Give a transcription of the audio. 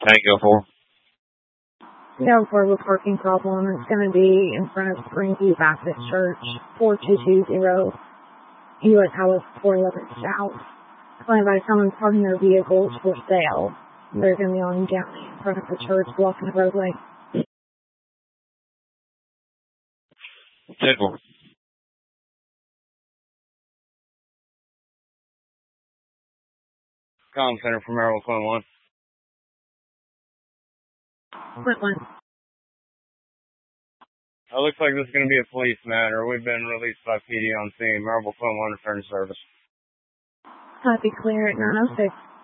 Tango 4. Yeah, for the parking problem, it's going to be in front of Springview Baptist Church, 4220 U.S. Highway 411 South. Claimed by someone parking their vehicles for sale. They're going to be on down in front of the church, blocking the roadway. Tickle. Comm Center for Maryville, Flint 1. Flint 1. It looks like this is going to be a police matter. We've been released by PD on scene. Maryville, Flint 1, return to service. Copy clear at 906.